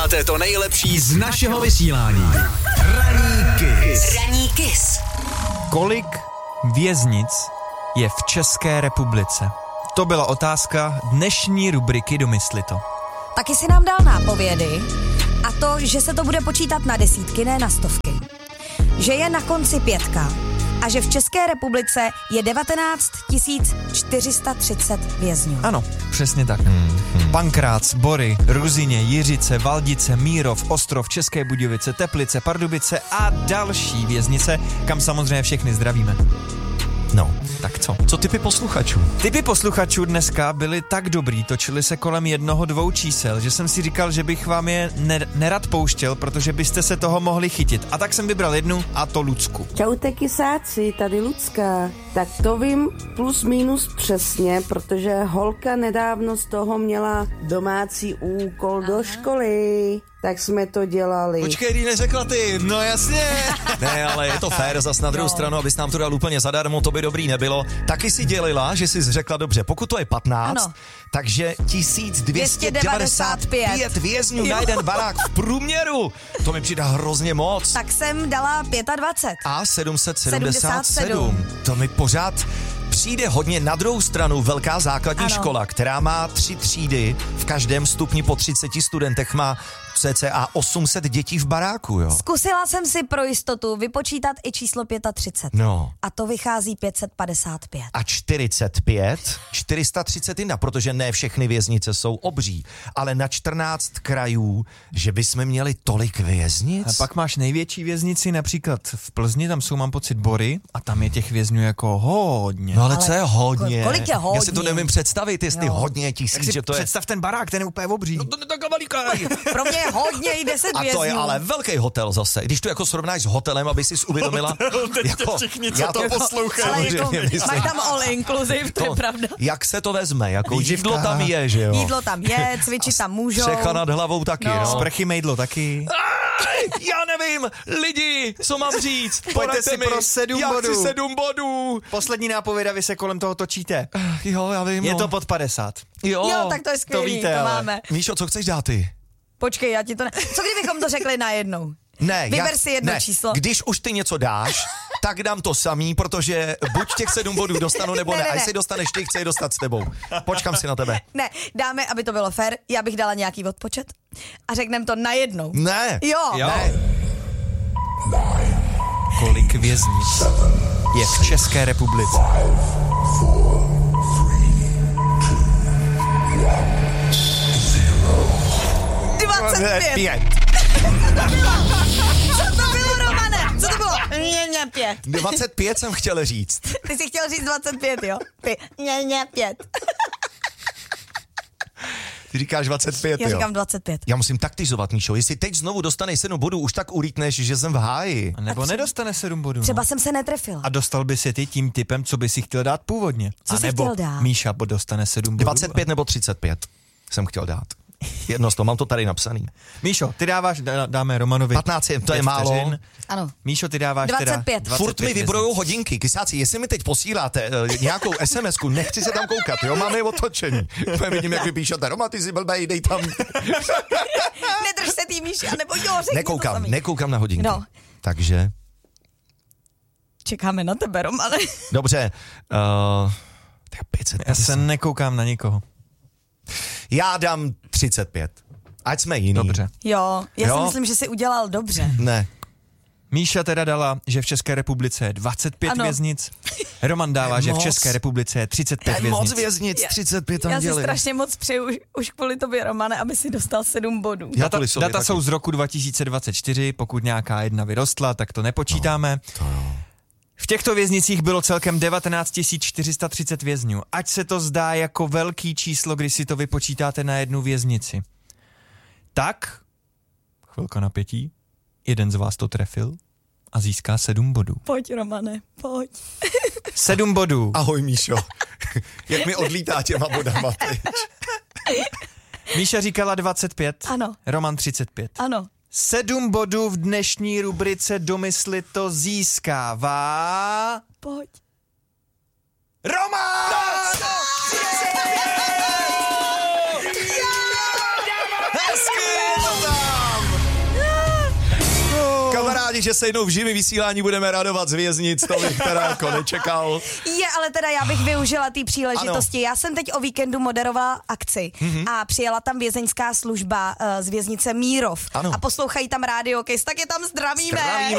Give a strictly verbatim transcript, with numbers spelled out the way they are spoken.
Máte to nejlepší z našeho vysílání. Ranní Kiss. Ranní Kiss. Kolik věznic je v České republice? To byla otázka dnešní rubriky Domysli to. Taky si nám dal nápovědy a to, že se to bude počítat na desítky, ne na stovky. Že je na konci pětka a že v České republice je devatenáct tisíc čtyři sta třicet vězňů. Ano, přesně tak. Hmm. Pankrác, Bory, Ruzyně, Jiřice, Valdice, Mírov, Ostrov, České Budějovice, Teplice, Pardubice a další věznice, kam samozřejmě všechny zdravíme. No, tak co? Co typy posluchačů? Typy posluchačů dneska byly tak dobrý, točili se kolem jednoho, dvou čísel, že jsem si říkal, že bych vám je ne- nerad pouštěl, protože byste se toho mohli chytit. A tak jsem vybral jednu, a to Lucku. Čaute kysáci, tady Lucka. Tak to vím plus minus přesně, protože holka nedávno z toho měla domácí úkol do školy. Tak jsme to dělali. Počkej, když neřekla ty. No jasně. Ne, ale je to fér, zas na druhou No. stranu, abys nám to dal úplně zadarmo, to by dobrý nebylo. Taky si dělila, že jsi řekla dobře, pokud to je patnáct, Ano. takže tisíc dvě stě devadesát pět vězňů na jeden barák v průměru. To mi přidá hrozně moc. Tak jsem dala dvacet pět. A sedm set sedmdesát sedm. sedmdesát To mi pořád přijde hodně. Na druhou stranu velká základní Ano. škola, která má tři třídy, v každém stupni po třiceti studentech má cca osm set dětí v baráku, jo. Zkusila jsem si pro jistotu vypočítat i číslo třicet pět. No. A to vychází pět set padesát pět. A čtyřicet pět, čtyři sta třicet jedna, protože ne všechny věznice jsou obří, ale na čtrnáct krajů, že bychom měli tolik věznic? A pak máš největší věznici, například v Plzni, tam jsou, mám pocit, Bory, a tam je těch vězňů jako hodně. No ale, Ale co je hodně? kolik je hodně? Já si to nevím představit, jestli Jo. hodně Tak tisíc, si že to je... představ ten barák, ten je úplně obří. No to je taková veliká. Pro mě je hodně i deset A vězňů. to je ale velký hotel zase. Když to jako srovnáš s hotelem, aby si uvědomila... jako, všichni, co já to poslouchají. Ale jako, samozřejmě myslím. máš tam all inclusive, to je pravda. Jak se to vezme? Jako Výživka. jídlo tam je, že jo? Jídlo tam je, cvičit tam můžou. Střecha nad hlavou taky, no. No. Sprchy, mejdlo taky. Já nevím, lidi, co mám říct? Pojďte Poraďte si mi. pro sedm Já bodů. chci sedm bodů. Poslední nápověda, vy se kolem toho točíte. Jo, já vím. Je no. to pod padesát. Jo, Jo, tak to je skvělý, to, víte, to ale. máme. Míšo, co chceš dát ty? Počkej, já ti to ne... Co kdybychom to řekli najednou? Ne, Vyber já, si jedno ne. číslo. Když už ty něco dáš, tak dám to samý, protože buď těch sedm bodů dostanu, nebo Ne, ne. ne, A ne. jestli dostaneš ty, chci je dostat s tebou. Počkám si na tebe. Ne, dáme, aby to bylo fér, já bych dala nějaký odpočet a řekneme to najednou. Ne. Jo. Jo. Ne. Kolik věznic je v České republice? dvacet pět. Pět. Co to bylo, Romane? Co to bylo? Ně, ně, pět. dvacet pět jsem chtěl říct. Ty jsi chtěl říct dvacet pět, jo? Ty, ně, ně, pět. Ty říkáš dvacet pět, Já jo. říkám dvacet pět. Já musím taktizovat, Míšo. Jestli teď znovu dostaneš sedm bodů, už tak ulítneš, že jsem v háji. A nebo nedostane sedm bodů. Třeba No. jsem se netrefila. A dostal by si ty tím typem, co by si chtěl dát původně. Co a jsi nebo chtěl dát? Míša dostane sedm bodů. dvacet pět nebo třicet pět jsem chtěl dát. Jedno z toho, mám to tady napsaný. Míšo, ty dáváš, dá, dáme Romanovi patnáct je, to pět je málo. vteřin. Ano. Míšo, ty dáváš dvacet pět. teda Furt mi věznic. vybrojou hodinky. Kysáci, jestli mi teď posíláte uh, nějakou SMSku, nechci se tam koukat, jo, máme je otočený. Vidím, jak vy píšete, Roma, ty jsi blbej, dej tam. Nedrž se tý, Míši, anebo jo, řekni to Nekoukám, samý. nekoukám na hodinky. No. Takže, Čekáme na tebe, Romane. dobře. Uh, tak pět set Já se nekoukám na nikoho. Já dám třicet pět. Ať jsme jiný. Dobře. Jo, já Jo. si myslím, že jsi udělal dobře. Ne. Míša teda dala, že v České republice je dvacet pět Ano. věznic. Roman dává, že v Moc. České republice je třicet pět Je moc věznic. věznic, třicet pět tam Já si dělej. strašně moc přeju už, už kvůli tobě, Romane, aby si dostal sedm bodů. Já Data, kvůli sobě data taky. jsou z roku dva tisíce dvacet čtyři, pokud nějaká jedna vyrostla, tak to nepočítáme. To jo. V těchto věznicích bylo celkem devatenáct tisíc čtyři sta třicet vězňů. Ať se to zdá jako velký číslo, když si to vypočítáte na jednu věznici. Tak, chvilka napětí, jeden z vás to trefil a získá sedm bodů. Pojď, Romane, pojď. Sedm bodů. Ahoj, Míšo. Jak mi odlítá těma bodama teď. Míša říkala dvacet pět, Ano. Roman třicet pět. Ano. Sedm bodů v dnešní rubrice Domysli to získává... Pojď. Roman! Hezky je to tak. říkali, že se jednou v živém vysílání budeme radovat z věznic, to bych teda jako nečekal. Je, ale teda já bych využila té příležitosti. Ano. Já jsem teď o víkendu moderovala akci mm-hmm. a přijela tam vězeňská služba uh, z věznice Mírov. Ano. A poslouchají tam Radio Kiss, tak je tam zdravíme. Zdravíme.